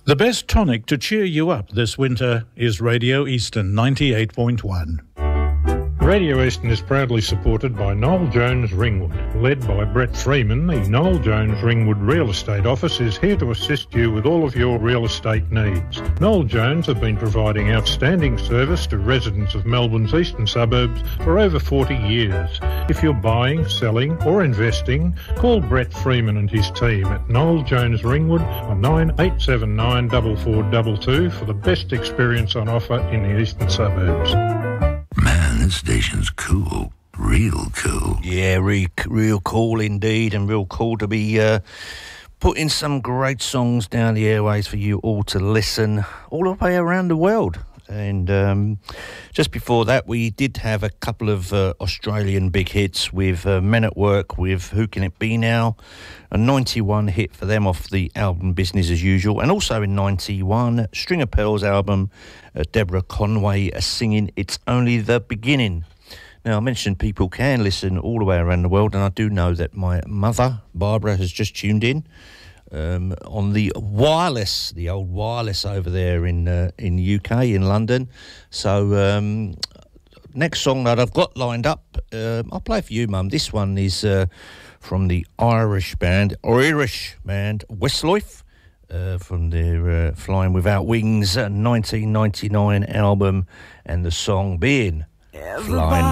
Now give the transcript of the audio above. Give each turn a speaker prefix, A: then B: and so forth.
A: The best tonic to cheer you up this winter is Radio Eastern 98.1.
B: Radio Eastern is proudly supported by Noel Jones Ringwood. Led by Brett Freeman, the Noel Jones Ringwood Real Estate Office is here to assist you with all of your real estate needs. Noel Jones have been providing outstanding service to residents of Melbourne's eastern suburbs for over 40 years. If you're buying, selling or investing, call Brett Freeman and his team at Noel Jones Ringwood on 9879 4422 for the best experience on offer in the eastern suburbs.
C: Man, this station's cool. Real cool.
D: Yeah, real cool indeed, and real cool to be putting some great songs down the airways for you all to listen all the way around the world. And just before that, we did have a couple of Australian big hits with Men at Work with Who Can It Be Now, a 91 hit for them off the album Business As Usual, and also in 91, String of Pearls album, Deborah Conway singing It's Only the Beginning. Now, I mentioned people can listen all the way around the world, and I do know that my mother, Barbara, has just tuned in on the wireless, the old wireless over there in the UK, in London. So next song that I've got lined up, I'll play for you, Mum. This one is from the Irish band Westlife, from their Flying Without Wings 1999 album, and the song being Flying